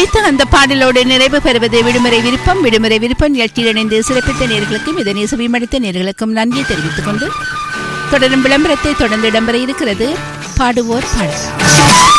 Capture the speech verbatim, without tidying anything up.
ஒலித்த அந்த பாடலோடு நிறைவு பெறுவது விடுமுறை விருப்பம். விடுமுறை விருப்பம் நிகழ்ச்சியில் இணைந்து சிறப்பித்த நேர்களுக்கும் இதனை சுவிமடித்த நேர்களுக்கும் நன்றியை தெரிவித்துக் கொண்டு தொடரும் விளம்பரத்தை தொடர்ந்து இடம்பெற இருக்கிறது பாடுவோர் பாடல்.